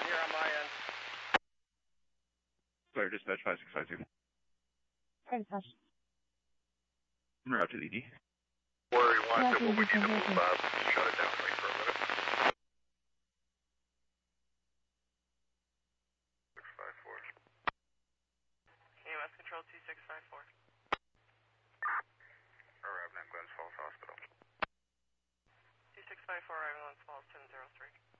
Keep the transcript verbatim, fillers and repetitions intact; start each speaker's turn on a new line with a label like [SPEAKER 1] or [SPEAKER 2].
[SPEAKER 1] down here on my end.
[SPEAKER 2] Fire dispatch five six five two.
[SPEAKER 3] Fire dispatch.
[SPEAKER 2] En route to the E D.
[SPEAKER 4] Where you want to, we need to move up. Shut it down, wait for a minute. six five four.
[SPEAKER 1] E M S control two six five four.
[SPEAKER 4] Arriving at Glens Falls Hospital.
[SPEAKER 1] two six five four, arriving at Glens Falls, ten zero three.